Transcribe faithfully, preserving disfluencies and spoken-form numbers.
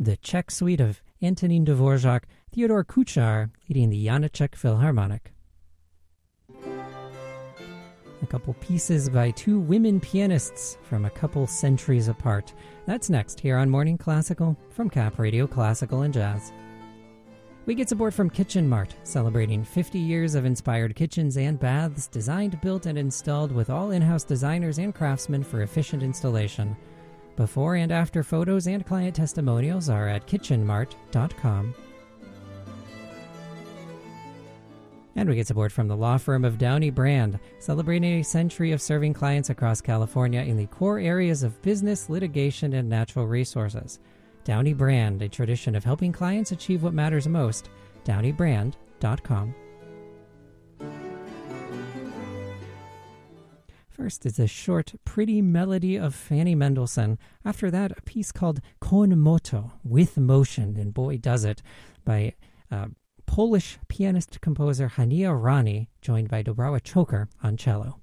the Czech suite of Antonín Dvorak, Theodor Kuchar leading the Janáček Philharmonic. A couple pieces by two women pianists from a couple centuries apart. That's next here on Morning Classical from Cap Radio Classical and Jazz. We get support from Kitchen Mart, celebrating fifty years of inspired kitchens and baths designed, built, and installed with all in-house designers and craftsmen for efficient installation. Before and after photos and client testimonials are at kitchen mart dot com. And we get support from the law firm of Downey Brand, celebrating a century of serving clients across California in the core areas of business, litigation, and natural resources. Downey Brand, a tradition of helping clients achieve what matters most. downey brand dot com. First is a short, pretty melody of Fanny Mendelssohn. After that, a piece called Con Moto, with motion, and boy does it, by uh, Polish pianist-composer Hania Rani, joined by Dobrawa Choker on cello.